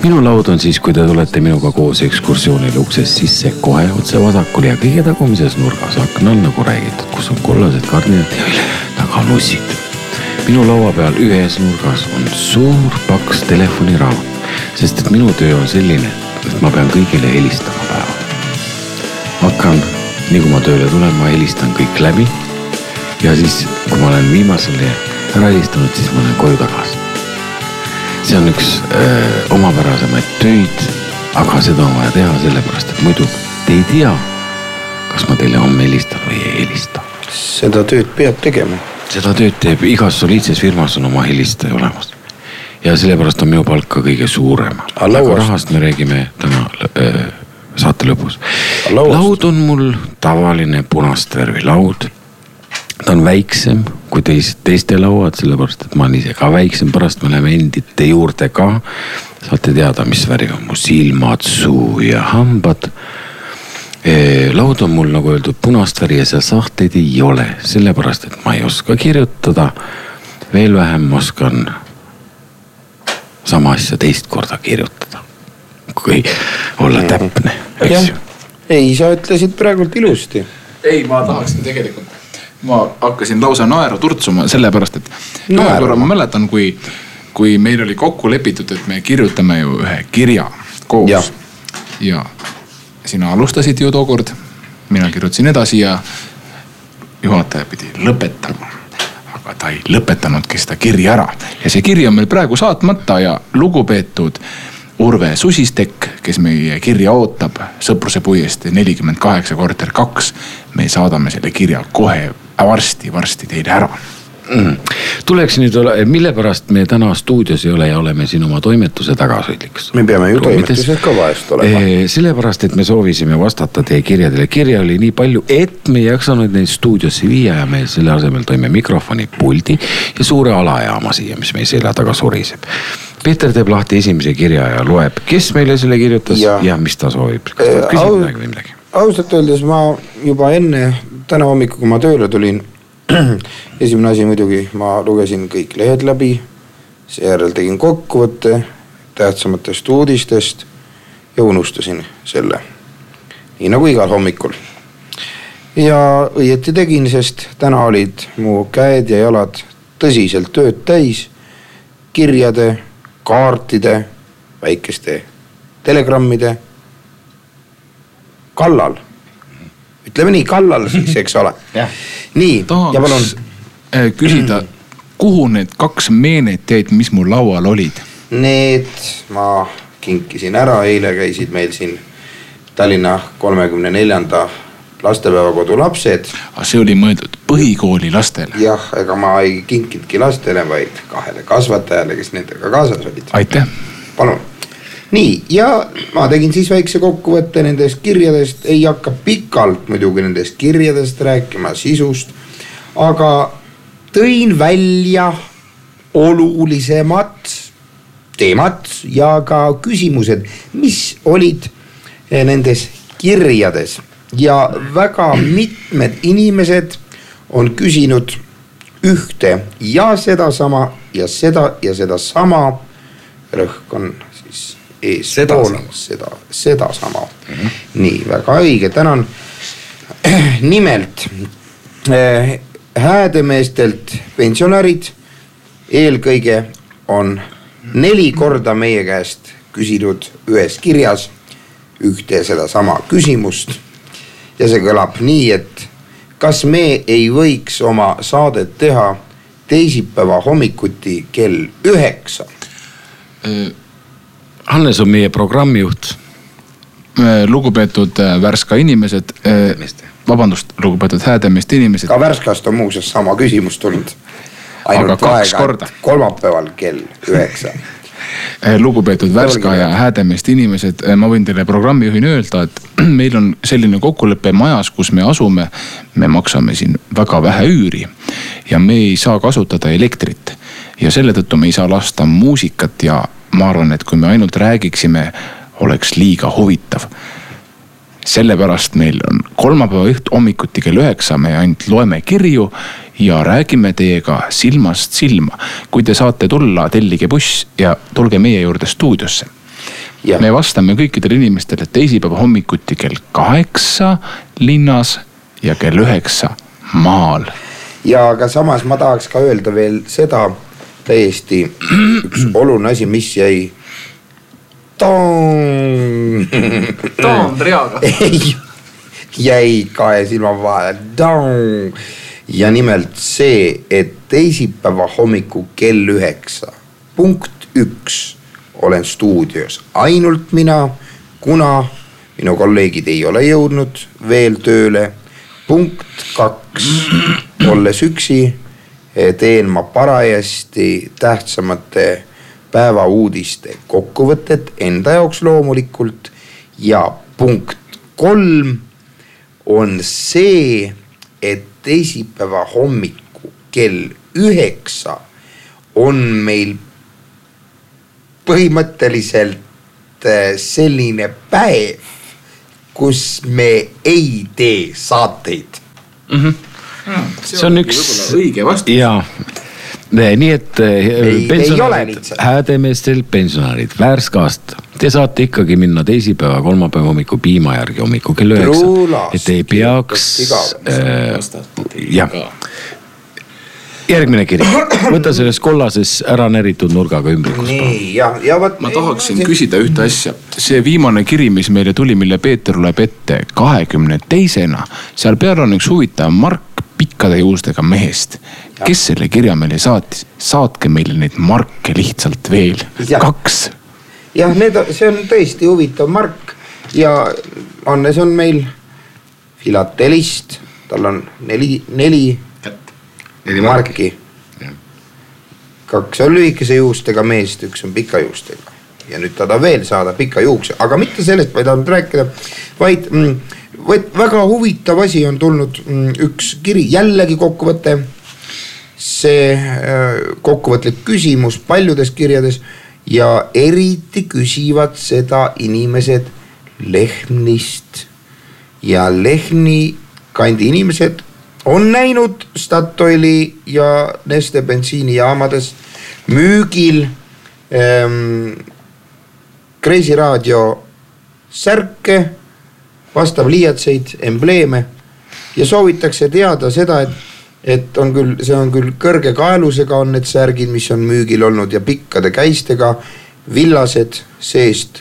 Minu laud on siis, kui te tulete minuga koos ekskursioonile uksest sisse kohe otse vasakul ja kõige tagumises nurgas aknal, nagu räägitud, kus on kollased kardinad ja taga lussid. Minu laua peal ühes nurgas on suur paks telefoniraamat, sest et minu töö on selline, et ma pean kõigile helistama päeval. Hakkan, nii kui ma tööle tulen, ma helistan kõik läbi ja siis, kui ma olen viimasele ära helistanud, siis ma olen koju tagasi. See on üks omapärasemaid töid, aga seda on vaja teha sellepärast, et muidu te ei tea, kas ma teile homme helistan või ei helista. Seda tööd peab tegema. Seda tööd teeb igas soliidses firmas on oma helistaja olemas. Ja sellepärast on minu palk ka kõige suurem. Aga rahast me räägime täna saate lõpus. Laud on mul tavaline punast värvi laud. Ta on väiksem kui teiste lauad, sellepärast, et ma olen ise ka väiksem. Pärast me läheme endite juurde ka. Saate teada, mis värvi on mu silmad, suu ja hambad. Laud on mul, nagu öeldud, punast värvi ja seal sahteid ei ole. Sellepärast, et ma ei oska kirjutada. Veel vähem oskan sama asja teist korda kirjutada. Kui olla täpne. Ei, sa ütlesid praegult ilusti. Ei, ma tahaksin tegelikult. Ma hakkasin lausa naeru turtsuma sellepärast, et korra ma mäletan, kui meil oli kokku lepitud, et me kirjutame ju ühe kirja koos. Ja sina alustasid ju tookord, mina kirjutasin edasi ja juhataja pidi lõpetama. Aga ta ei lõpetanudki seda kirja ära. Ja see kiri on meil praegu saatmata ja lugupeetud Urve Susistek, kes meie kirja ootab Sõpruse puiestee 48 korter 2. Me saadame selle kirja kohe varsti teile ära. Tuleks nüüd, mille pärast me täna stuudios ei ole ja oleme siin oma toimetuse tagasõidlikus? Me peame ju toimetused ka vahest olema. Sellepärast, et me soovisime vastata teie kirjadele. Kirja oli nii palju, et me ei jaksanud neid stuudiosse viia ja me selle asemel toime mikrofoni puldi ja suure alajaama siia, mis meie selja taga suriseb. Peeter teeb lahti esimese kirja ja loeb, kes meile selle kirjutas ja mis ta soovib. Kas ta küsib midagi või midagi? Ausalt öeldes ma juba enne täna hommikul, kui ma tööle tulin, esimene asi muidugi, ma lugesin kõik lehed läbi, seejärel tegin kokkuvõtte tähtsamatest uudistest ja unustasin selle. Nii nagu igal hommikul. Ja õieti tegin, sest täna olid mu käed ja jalad tõsiselt tööd täis kirjade, kaartide, väikeste telegrammide kallal. Ütleme nii, kallal siis, eks ole. Nii, tahaks ja palun küsida, kuhu need 2 meenet jäid, mis mul laual olid? Need ma kinkisin ära, eile käisid meil siin Tallinna 34. lastepäevakodu lapsed. See oli mõeldud põhikooli lastele? Jah, ega ma ei kinkidki lastele, vaid 2 kasvatajale, kes nendega kaasas olid. Aitäh! Palun! Nii, ja ma tegin siis väikse kokkuvõtte nendest kirjadest, ei hakka pikalt muidugi nendest kirjadest rääkima sisust, aga tõin välja olulisemad teemad ja ka küsimused, mis olid nendes kirjades. Ja väga mitmed inimesed on küsinud ühte ja seda sama ja seda sama, rõhk on siis seda sama. Nii, väga õige, tänan. Nimelt häädemeestelt pensionärid eelkõige on 4 korda meie käest küsinud ühes kirjas ühte seda sama küsimust. Ja see kõlab nii, et kas me ei võiks oma saadet teha teisipäeva hommikuti kell 9? Hannes on meie programmijuht. Lugupeetud Värska inimesed, lugupeetud Häädemeeste inimesed. Ka Värskast on muuseas sama küsimus tulnud. Aga 2 korda. Kolmapäeval kell 9. Lugupeetud Värska ja Häädemeeste inimesed, ma võin teile programmijuhin öelda, et meil on selline kokkulepe majas, kus me asume, me maksame siin väga vähe üüri ja me ei saa kasutada elektrit ja selle tõttu me ei saa lasta muusikat ja ma arvan, et kui me ainult räägiksime, oleks liiga huvitav. Sellepärast meil on kolmapäeva hommikuti kell 9, me ainult loeme kirju ja räägime teiega silmast silma. Kui te saate tulla, tellige buss ja tulge meie juurde stuudiosse. Me vastame kõikidele inimestele teisipäeva hommikuti kell 8 linnas ja kell 9 maal. Ja aga samas ma tahaks ka öelda veel seda täiesti üks oluline asi, mis jäi Taandriaga. jäi kahe silma vahele. Ja nimelt see, et teisipäeva hommiku kell 9 punkt 1 olen stuudios ainult mina, kuna minu kolleegid ei ole jõudnud veel tööle. Punkt 2, olles üksi, teen ma parajasti tähtsamate päevauudiste kokkuvõtet enda jaoks loomulikult. Ja punkt 3 on see, et teisipäeva hommiku kell 9 on meil põhimõtteliselt selline päev, kus me ei tee saateid. See on üks õige vastus. Jaa, nii et häädemeestel pensionärid Värskast, te saate ikkagi minna teisipäeva, kolmapäeva hommiku piima järgi hommiku kell 9, et ei peaks järgmine kiri. Võta selles kollases ära näritud nurgaga ümbrikust. Ma tahaksin küsida ühte asja. See viimane kiri, mis meile tuli, mille Peeter loeb ette 22-na, seal peal on üks huvitav Mark pikkade juustega mehest. Kes selle kirja meile saatis? Saatke meile neid Marke lihtsalt veel. 2. Jah, see on tõesti huvitav Mark ja Annes on meil filatelist. Tal on 4 Marki. 2 on lühikese juustega meest, 1 on pika juustega. Ja nüüd ta veel saada pika juukse. Aga mitte sellest ma ei tahtnud rääkida, vaid väga huvitav asi on tulnud üks kiri, jällegi kokkuvõte. See kokkuvõtlik küsimus paljudes kirjades ja eriti küsivad seda inimesed Lehnist. Ja Lehni kandi inimesed on näinud Statoili ja Neste bensiinijaamades müügil Kreisi raadio särke, vastav liiatseid, embleeme ja soovitakse teada seda, et see on küll kõrge kaelusega on need särgid, mis on müügil olnud ja pikkade käistega, villased seest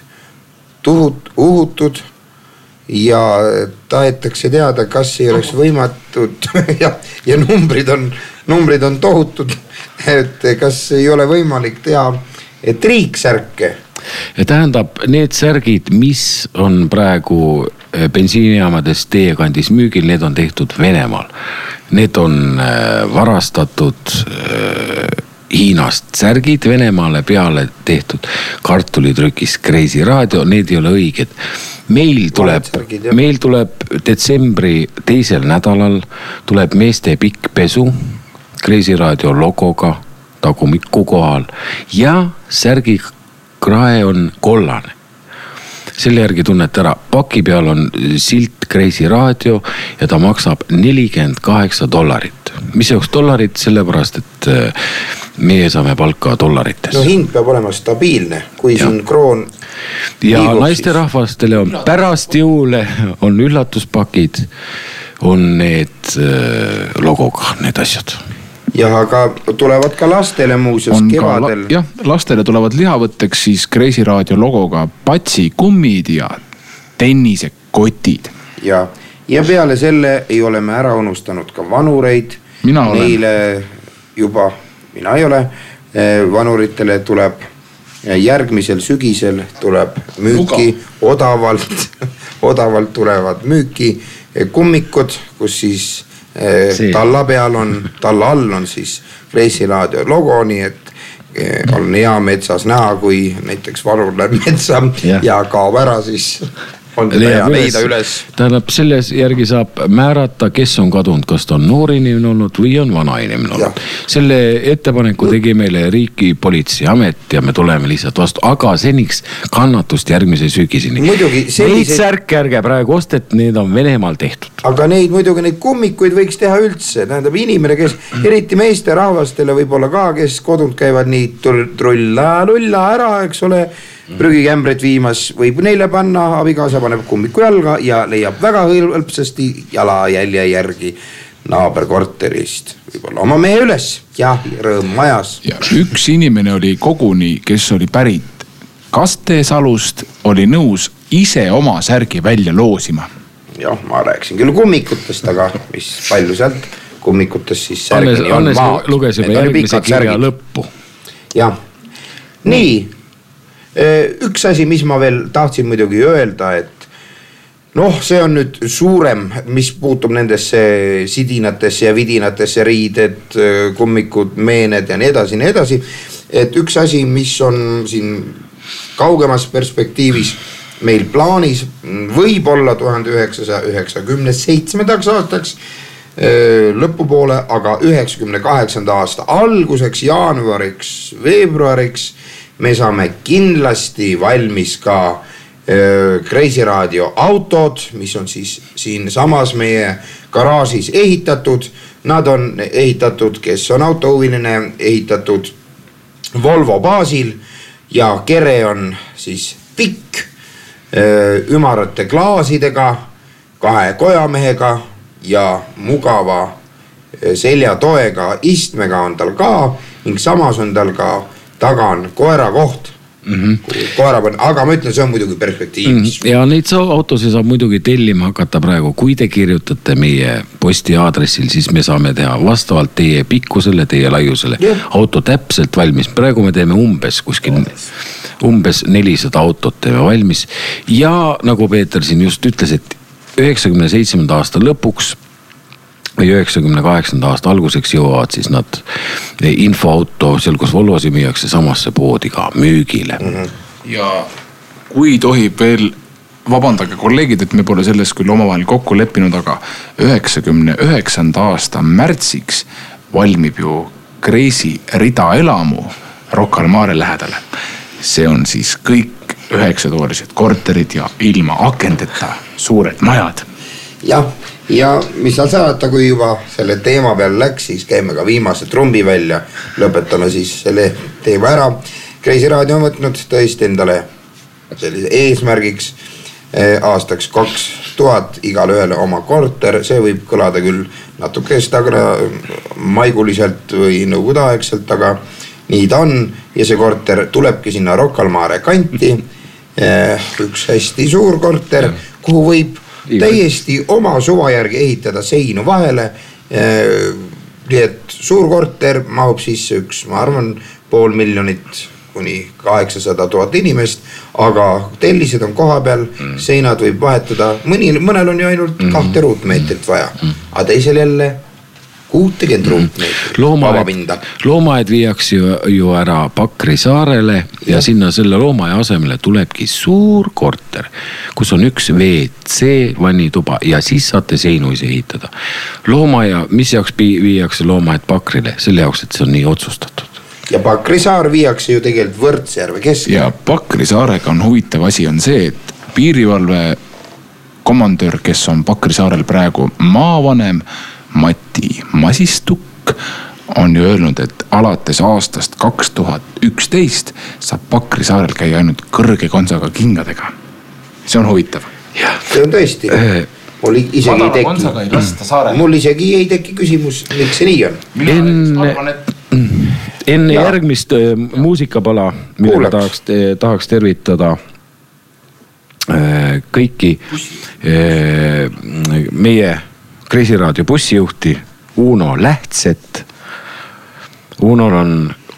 uhutud ja tahetakse teada, kas ei oleks võimatud ja numbrid on tohutud, et kas ei ole võimalik teha triiksärke. Ja tähendab, need särgid, mis on praegu bensiinijaamades teie kandis müügil, need on tehtud Venemaal. Need on varastatud Hiinast särgid, Venemaale peale tehtud kartulitrükis Kreisi raadio, need ei ole õiged. Meil tuleb detsembri 2. nädalal tuleb meeste pikk pesu Kreisi raadio logoga tagumiku kohal ja särgi krae on kollane. Selle järgi tunnete ära, paki peal on silt Kreisi raadio ja ta maksab $48. Mis jaoks dollarit? Sellepärast, et meie saame palka dollarites. No hind peab olema stabiilne, kui siin kroon ja naiste rahvastele on pärast jõule on üllatuspakid, on need logoga, need asjad. Ja aga tulevad ka lastele muuseas kevadel. Jah, lastele tulevad lihavõtteks siis Kreisi raadio logoga patsikummid ja tennisekotid. Ja peale selle ei ole me ära unustanud ka vanureid. Neile juba, mina ei ole, vanuritele tuleb järgmisel sügisel tuleb müüki odavalt tulevad müüki kummikud, kus siis talla all on siis Kreisi raadio logo, nii et on hea metsas näha, kui näiteks vanur läheb metsa ja kaob ära, siis on teda hea leida üles. Tähendab, selles järgi saab määrata, kes on kadunud, kas ta on noor inimene olnud või on vana inimene olnud. Selle ettepaneku tegi meile riigi politseiamet ja me tuleme lihtsalt vastu, aga seniks kannatust järgmise sügiseni. Neid särke ärge praegu ostet, need on Venemaal tehtud. Aga neid kummikuid võiks teha üldse. Tähendab inimene, kes eriti meeste rahvastele võib-olla ka, kes kodunt käivad nii trulla ära, eks ole, prügikämbrit viimas, võib neile panna, abikaasa paneb kummiku jalga ja leiab väga hõlpsasti jalajälje järgi naaberkorterist. Võib-olla oma mehe üles ja rõõm majas. Ja üks inimene oli koguni, kes oli pärit Kastesalust, oli nõus ise oma särgi välja loosima. Jah, ma rääkisin küll kummikutest, aga mis palju sealt kummikutest siis särgini on maad. Luges juba järgmise kirja lõppu. Jah, nii, üks asi, mis ma veel tahtsin muidugi öelda, et see on nüüd suurem, mis puutub nendesse sidinatesse ja vidinatesse, riided, kummikud, meened ja nii edasi, et üks asi, mis on siin kaugemas perspektiivis meil plaanis võib-olla 1997. aastaks lõpupoole, aga 98. aasta alguseks, jaanuariks, veebruariks me saame kindlasti valmis ka Kreisiraadio autod, mis on siis siin samas meie garaažis ehitatud. Nad on ehitatud, kes on autohuviline, ehitatud Volvo baasil ja kere on siis pikk, ümarate klaasidega, 2 kojamehega ja mugava seljatoega istmega on tal ka ning samas on tal ka tagan koera koht. Aga ma ütlen, see on muidugi perspektiivis. Ja neid autosid saab muidugi tellima hakata praegu. Kui te kirjutate meie posti aadressil, siis me saame teha vastavalt teie pikkusele, teie laiusele auto täpselt valmis. Praegu me teeme umbes 400 autot teeme valmis. Ja nagu Peeter siin just ütles, et 97. aasta lõpuks või 98. aasta alguseks jõuavad siis nad infoauto, seal kus Volvosi müüakse, samasse poodi ka müügile. Ja kui tohib veel, vabandage kolleegid, et me pole selles küll omavahel kokku leppinud, aga 99. aasta märtsiks valmib ju Kreisi Rida elamu Rocca al Mare lähedale. See on siis kõik 9-toalised korterid ja ilma akendeta suured majad. Ja mis sa saata, kui juba selle teema peal läks, siis käime ka viimase trumbi välja. Lõpetame siis selle teema ära. Kreisiraadio on võtnud tõesti endale sellise eesmärgiks aastaks 2000 igale ühele oma korter. See võib kõlada küll natuke maiguliselt või nõukogudeaegselt, aga nii ta on. Ja see korter tulebki sinna Rocca al Mare kanti. Üks hästi suur korter, kuhu võib täiesti oma suva järgi ehitada seinu vahele. Nii et suur korter mahub sisse üks, ma arvan, 500 000 kuni 800 000 inimest, aga tellised on koha peal, seinad võib vahetada. Mõnel on ju ainult 2 ruutmeetrit vaja, aga teisel jälle 60 ruutmeetrit. Loomaed viiakse ju ära Pakri saarele ja sinna selle loomaja asemele tulebki suur korter, kus on üks WC, vannituba ja siis saate seinu ise ehitada. Loomaja, mis jaoks viiakse loomaed Pakrile? Selle jaoks, et see on nii otsustatud. Ja Pakri saar viiakse ju tegelikult Võrtsjärve keskele. Ja Pakri saarega on huvitav asi on see, et piirivalve komandör, kes on Pakri saarel praegu maavanem, Mati Masistuk, on ju öelnud, et alates aastast 2011 saab Pakri saarel käia ainult kõrge konsaga kingadega. See on huvitav. See on tõesti. Mul isegi ei teki küsimus, miks see nii on. Enne järgmist muusikapala, millega tahaks tervitada kõiki meie Kreisiraadio bussijuhti Uno Lähtset. Unol on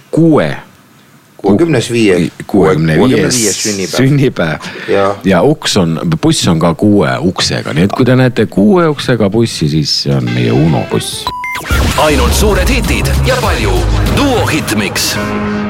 65 sünnipäev ja buss on ka 6 uksega. Nii et kui te näete 6 uksega bussi, siis see on meie Uno buss. Ainult suured hitid ja palju Duo Hitmix.